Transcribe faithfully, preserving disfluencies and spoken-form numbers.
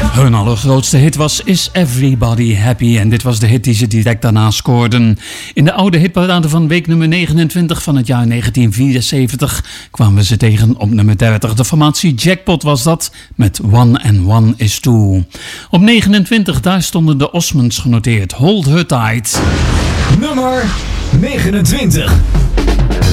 Hun allergrootste hit was Is Everybody Happy en dit was de hit die ze direct daarna scoorden. In de oude hitparade van week nummer negenentwintig van het jaar negentien vierenzeventig kwamen ze tegen op nummer dertig. De formatie Jackpot was dat met One and One is Two. Op negenentwintig daar stonden de Osmonds genoteerd. Hold Her Tight. Nummer negenentwintig.